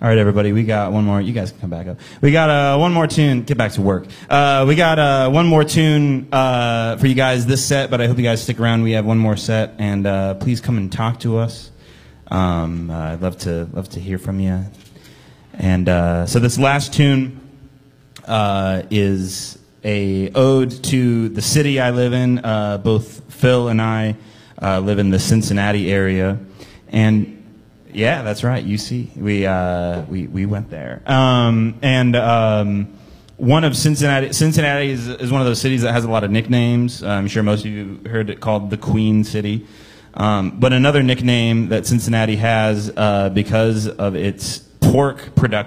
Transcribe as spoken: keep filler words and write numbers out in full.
All right, everybody, we got one more. You guys can come back up. We got uh, one more tune. Get back to work. Uh, we got uh, one more tune uh, for you guys this set, but I hope you guys stick around. We have one more set, and uh, please come and talk to us. Um, uh, I'd love to love to hear from you. And uh, so this last tune uh, is a ode to the city I live in. Uh, both Phil and I uh, live in the Cincinnati area, and yeah, that's right. U C. We uh, we we went there, um, and um, one of Cincinnati. Cincinnati is, is one of those cities that has a lot of nicknames. I'm sure most of you heard it called the Queen City. Um, but another nickname that Cincinnati has uh, because of its pork production.